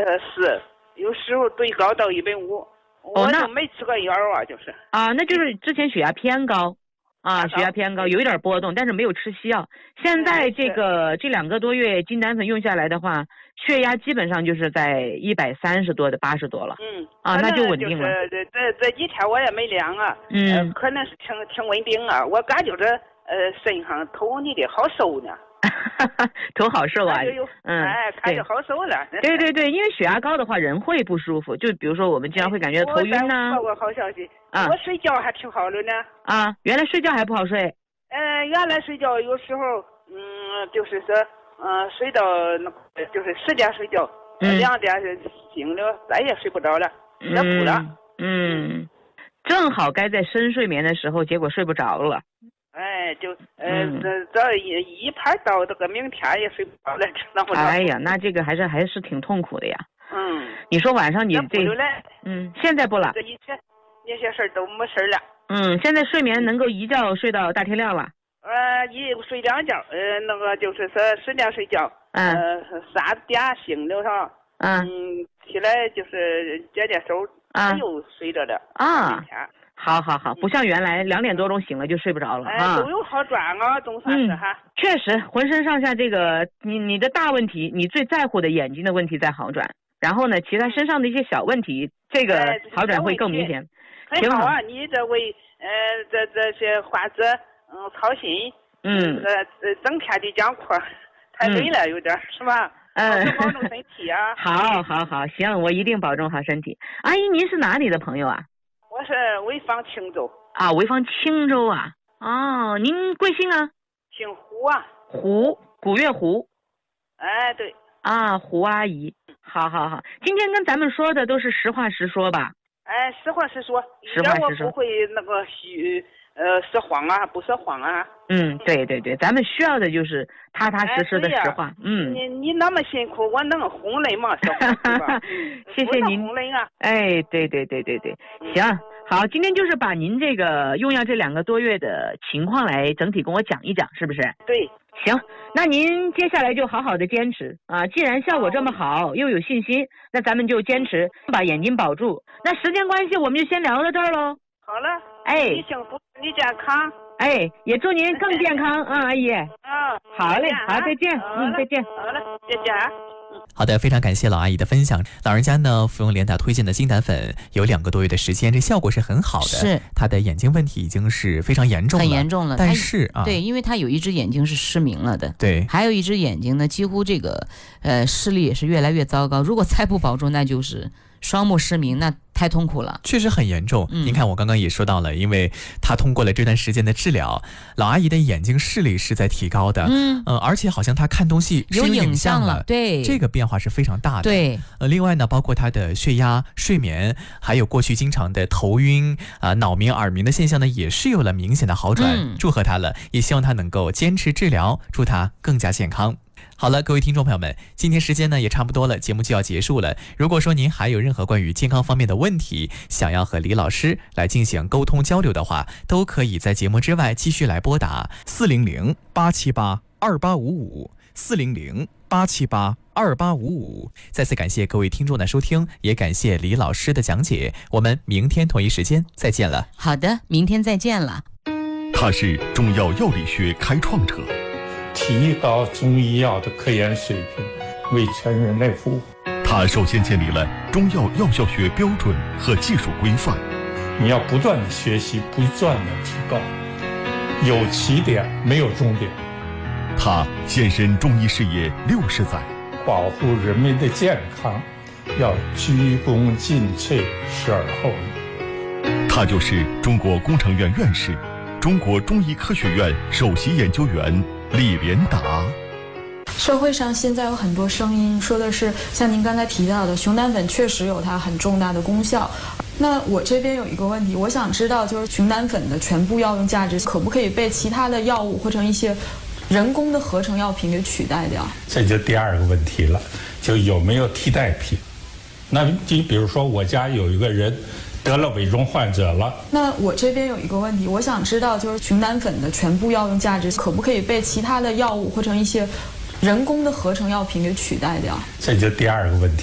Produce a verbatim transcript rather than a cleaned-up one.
呃是，有时候最高到一百五，我就没吃过药啊，就是啊，那就是之前血压偏高。啊，血压偏高，有一点波动，但是没有吃西药。现在这个这两个多月金丹粉用下来的话，血压基本上就是在一百三十多的八十多了。 嗯， 啊，那就稳定了。 这这这几天我也没量啊， 嗯、 呃，可能是挺挺稳定啊。我感觉着呃身上头你的好瘦呢。 头好瘦啊， 嗯，哎，看着好瘦了。 对对对，因为血压高的话，人会不舒服，就比如说我们经常会感觉头晕呐。 我过好消息，啊，我睡觉还挺好的呢。 啊，原来睡觉还不好睡。 呃，原来睡觉有时候，嗯，就是说，嗯、呃，睡到那个就是十点睡觉， 嗯、 两点醒了，再也睡不着了，也不了。 嗯，正好该在深睡眠的时候，结果睡不着了。 哎，就呃，这这一一拍到这个明天也睡不着了，知道吗？ 哎呀，那这个还是还是挺痛苦的呀。 嗯， 你说晚上你这，嗯，现在不了， 这一切那些事儿都没事了。 嗯，现在睡眠能够一觉睡到大天亮了。 呃，一睡两觉，呃，那个就是说十点睡觉， 嗯、 呃，三点醒了上， 嗯， 嗯，起来就是解解手， 啊， 又睡着了啊。好好好，不像原来两点多钟醒了就睡不着了、 嗯、 啊。 哎，都有好转啊，总算是哈。 嗯、确实，浑身上下这个，你你的大问题，你最在乎的眼睛的问题在好转，然后呢，其他身上的一些小问题，这个好转会更明显。 哎、挺好啊，你这为呃这这些患者嗯操心， 嗯， 呃呃整天的讲课太累了，有点、嗯、是吧？ 嗯， 保重身体啊。 好，好，好，行，我一定保重好身体。阿姨，您是哪里的朋友啊？ 我是潍坊青州。 啊，潍坊青州啊。哦，您贵姓啊？ 姓胡啊。 胡，古月胡。 哎，对。 啊，胡阿姨，好好好，今天跟咱们说的都是实话实说吧？ 哎，实话实说， 实话实说， 我不会那个虚呃说谎啊，不说谎啊。 嗯，对对对，咱们需要的就是踏踏实实的实话。 哎、 嗯， 你你那么辛苦，我能哄人吗？说话对吧？ 谢谢您。 哄人啊！ 哎，对对对对对，行，好，今天就是把您这个用药这两个多月的情况来整体跟我讲一讲，是不是？ 对。 行，那您接下来就好好的坚持啊！既然效果这么好，又有信心，那咱们就坚持把眼睛保住。那时间关系，我们就先聊到这儿喽。 好了， 哎， 你幸福，你健康。 哎，也祝您更健康啊，阿姨。 啊， 好嘞，好，再见，嗯，再见。 好了，再见啊。 好的，非常感谢老阿姨的分享。老人家呢，服用连打推荐的金胆粉有两个多月的时间，这效果是很好的。 是， 他的眼睛问题已经是非常严重了， 很严重了。 但是啊， 对，因为他有一只眼睛是失明了的， 对， 还有一只眼睛呢，几乎这个呃视力也是越来越糟糕。如果再不保重，那就是双目失明，那太痛苦了， 确实很严重。 嗯、 您看，我刚刚也说到了，因为他通过了这段时间的治疗，老阿姨的眼睛视力是在提高的， 嗯， 呃，而且好像她看东西是有影像了，对， 这个变化是非常大的。 对， 呃，另外呢，包括她的血压、睡眠，还有过去经常的头晕啊、呃、脑鸣、耳鸣的现象呢，也是有了明显的好转。 嗯、 祝贺她了，也希望她能够坚持治疗，祝她更加健康。好了，各位听众朋友们，今天时间呢也差不多了，节目就要结束了。如果说您还有任何关于健康方面的问题，想要和李老师来进行沟通交流的话，都可以在节目之外继续来拨打四零零八七八二八五五四零零八七八二八五五。再次感谢各位听众的收听，也感谢李老师的讲解。我们明天同一时间再见了。 好的，明天再见了。 他是中药药理学开创者， 提高中医药的科研水平，为全人类服务。 他首先建立了中药药效学标准和技术规范。 你要不断的学习，不断的提高，有起点没有终点。 他献身中医事业六十载， 保护人民的健康要鞠躬尽瘁，视而后已。 他就是中国工程院院士、中国中医科学院首席研究员李连达。 社会上现在有很多声音说的是，像您刚才提到的，熊胆粉确实有它很重大的功效。那我这边有一个问题，我想知道，就是熊胆粉的全部药用价值可不可以被其他的药物或者一些人工的合成药品给取代掉？ 这就第二个问题了，就有没有替代品？那就比如说我家有一个人得了伪装患者了， 那我这边有一个问题，我想知道，就是熊胆粉的全部药用价值可不可以被其他的药物或者一些人工的合成药品给取代掉？ 这就第二个问题